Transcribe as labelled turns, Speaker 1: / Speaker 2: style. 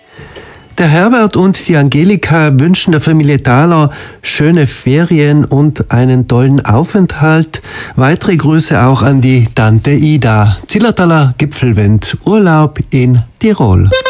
Speaker 1: Der Herbert und die Angelika wünschen der Familie Thaler schöne Ferien und einen tollen Aufenthalt. Weitere Grüße auch an die Tante Ida. Zillertaler Gipfelwind, Urlaub in Tirol.